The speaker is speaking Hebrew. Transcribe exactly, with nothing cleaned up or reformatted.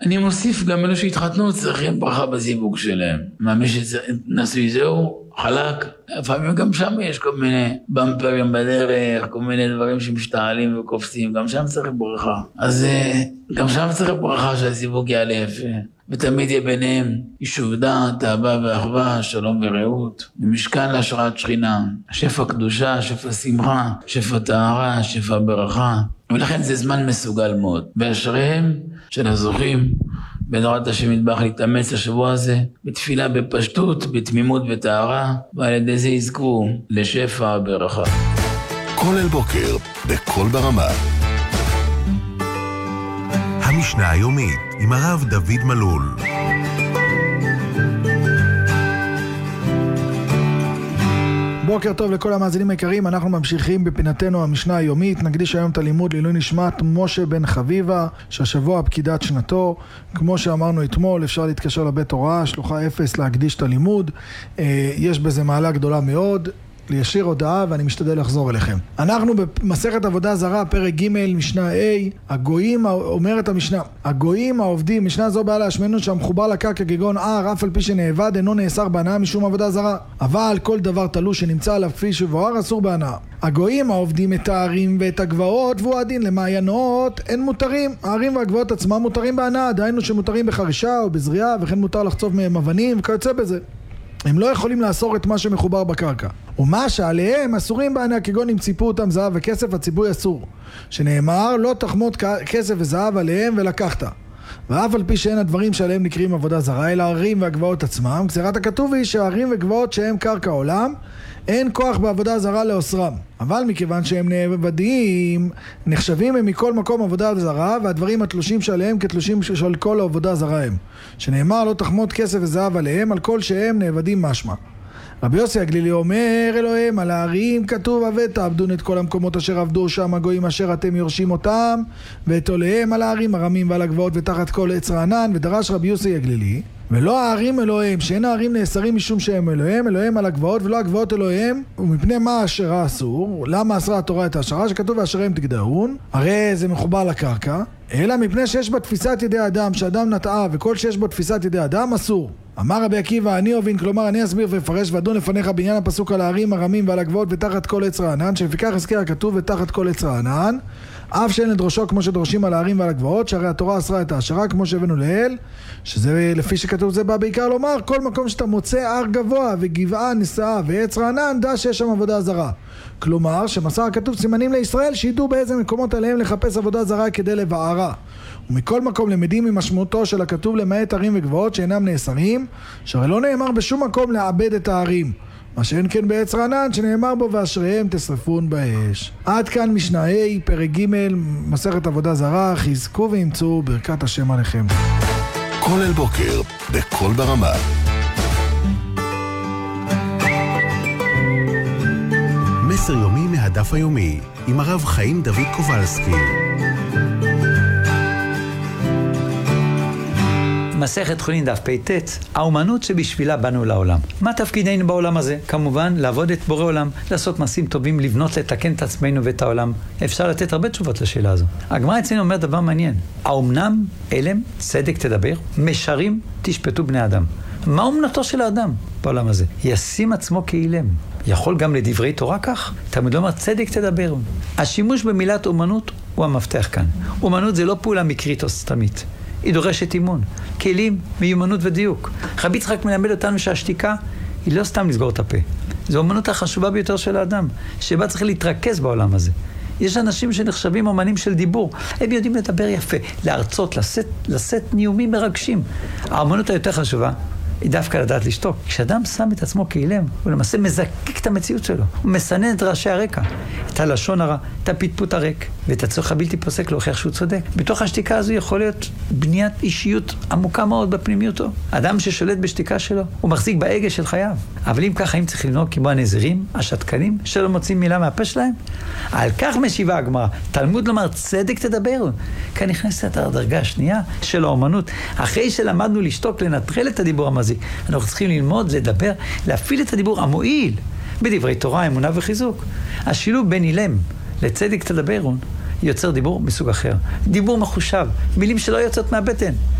אני מוסיף גם אלו שהתחתנו צריכים ברכה בזיווג שלהם. מה מי שנשוי זהו, חלק, לפעמים גם שם יש כל מיני במפרים בדרך, כל מיני דברים שמשתעלים וקופצים, גם שם צריך ברכה. אז גם שם צריך ברכה שהזיווג יעלה יפה. ותמיד יהיה ביניהם יישוב דעת, אהבה ואחווה, שלום ורעות, במשכן להשראת שכינה, שפע קדושה, שפע שמחה, שפע טהרה, שפע ברכה. ולכן זה זמן מסוגל מאוד. ואשריהם של הזוכים, בעזרת השם יתברך להתאמץ השבוע הזה, בתפילה בפשטות, בתמימות וטהרה, ועל ידי זה יזכו לשפע ברכה. כל אל בוקר, בכל ברמה. המשנה היומית עם הרב דוד מלול. בוקר טוב לכל המאזינים היקרים, אנחנו ממשיכים בפינתנו המשנה היומית. נקדיש היום את הלימוד לעילוי נשמת משה בן חביבה, שהשבוע פקידת שנתו. כמו שאמרנו אתמול, אפשר להתקשר לבית הוראה, שלוחה אפס להקדיש את הלימוד. יש בזה מעלה גדולה מאוד. לישיר הודעה ואני משתדל לחזור אליכם. אנחנו במסכת עבודה זרה, פרק ג' משנה A, הגויים, אומרת המשנה, הגויים העובדים, משנה זו באה להשמענו שהמחובר לקרקע כגון הר, אף על פי שנאבד, אינו נאסר בהנאה משום עבודה זרה. אבל כל דבר תלוש שנמצא עליו כפי שבוער אסור בהנאה. הגויים העובדים את הערים ואת הגבעות, והוא הדין למעיינות, אין מותרים. הערים והגבעות עצמם מותרים בהנאה, דהיינו שמותרים בחרישה או בזריעה, וכן מותר לחצוב מהם אבנים וכיוצא בזה. הם לא יכולים לאסור את מה שמחובר בקרקע. ומה שעליהם אסורים בהנאה, כגון אם ציפו אותם זהב וכסף, הציפוי אסור. שנאמר, לא תחמוד כסף וזהב עליהם ולקחת. ואף על פי שאין הדברים שעליהם נקראים עבודה זרה, אלא הערים והגבעות עצמם, גזירת הכתוב היא שהערים וגבעות שהם קרקע עולם, אין כוח בעבודה זרה לאוסרם. אבל מכיוון שהם נאבדים, נחשבים הם מכל מקום עבודה זרה, והדברים התלושים שעליהם כתלושים של כל העבודה זרה הם. שנאמר, לא תחמוד כסף וזהב עליהם, על כל שהם נאבדים משמע. רבי יוסי הגלילי אומר, אלוהים, על הערים כתוב, ותעבדון את כל המקומות אשר עבדו שם הגויים אשר אתם יורשים אותם, ואת עוליהם על הערים הרמים ועל הגבעות ותחת כל עץ רענן. ודרש רבי יוסי הגלילי, ולא הערים אלוהים, שאין הערים נאסרים משום שהם אלוהים, אלוהים על הגבעות, ולא הגבעות אלוהים, ומפני מה אשרה אסור. למה אסרה התורה את האשרה? שכתוב ואשריהם תגדעון, הרי זה מחובר לקרקע, אלא מפני שיש בה תפיסת ידי אדם, שאדם נטעה, וכל שיש בו תפיסת ידי אדם אסור. אמר רבי עקיבא, אני אובין, כלומר אני אסביר ופרש ואדון לפניך בעניין הפסוק על הערים הרמים ועל הגבעות ותחת כל עץ רענן, שלפיכך הזכיר הכתוב ותחת כל עץ רענן, אף שאין לדרושו כמו שדורשים על הערים ועל הגבעות, שהרי התורה אסרה את האשרה כמו שהבאנו לאל, שזה לפי שכתוב זה בא בעיקר לומר, כל מקום שאתה מוצא הר גבוה וגבעה נשאה ועץ רענן, דע שיש שם עבודה זרה. כלומר שמסר הכתוב סימנים לישראל שידעו באיזה מקומות עליהם לחפש עבודה זרה כדי לבערה. ומכל מקום למדים ממשמעותו של הכתוב למעט ערים וגבעות שאינם נאסרים, שהרי לא נאמר בשום מקום לעבד את הערים, מה שאין כן בעץ רענן שנאמר בו ואשריהם תשרפון באש. עד כאן משנה A, פרק ג' מסכת עבודה זרה. חזקו ואמצו ברכת השם עליכם. כל אל בוקר בכל ברמה. מסר יומי מהדף היומי עם הרב חיים דוד קובלסקי. מסכת חולין דף פ"ט, האומנות שבשבילה באנו לעולם. מה תפקידנו בעולם הזה? כמובן, לעבוד את בורא עולם, לעשות מעשים טובים, לבנות, לתקן את עצמנו ואת העולם. אפשר לתת הרבה תשובות לשאלה הזו. הגמרא אצלנו אומר דבר מעניין. האומנם אלם צדק תדבר, משרים תשפטו בני אדם. מה אומנתו של האדם בעולם הזה? ישים עצמו כאילם. יכול גם לדברי תורה כך? תמיד אומר צדק תדבר. השימוש במילת אומנות הוא המפתח כאן. אומנות זה לא פעולה מקרית או סתמית. היא דורשת אימון, כלים, מיומנות ודיוק. רבי יצחק מלמד אותנו שהשתיקה היא לא סתם לסגור את הפה. זו האמנות החשובה ביותר של האדם, שבה צריך להתרכז בעולם הזה. יש אנשים שנחשבים אומנים של דיבור. הם יודעים לדבר יפה, להרצות, לשאת, לשאת ניומים מרגשים. האמנות היותר חשובה היא דווקא לדעת לשתוק. כשאדם שם את עצמו כאילם, הוא למעשה מזקק את המציאות שלו. הוא מסנן את רעשי הרקע, את הלשון הרע, את הפטפוט הריק, ואת הצורך הבלתי פוסק להוכיח שהוא צודק. בתוך השתיקה הזו יכול להיות בניית אישיות עמוקה מאוד בפנימיותו. אדם ששולט בשתיקה שלו, הוא מחזיק בהגה של חייו. אבל אם ככה, אם צריך לנהוג כמו הנזירים, השתקנים, שלא מוצאים מילה מהפה שלהם, על כך משיבה הגמרא. תלמוד לומר צדק תדבר. כאן נכנסת הדרגה השנייה של האומנות. אחרי שלמדנו לשתוק, לנטרל את הדיבור המזיק, אנחנו צריכים ללמוד, לדבר, להפעיל את הדיבור המועיל בדברי תורה, אמונה וחיזוק. השילוב בין אילם לצדק תדבר יוצר דיבור מסוג אחר. דיבור מחושב, מילים שלא יוצאות מהבטן.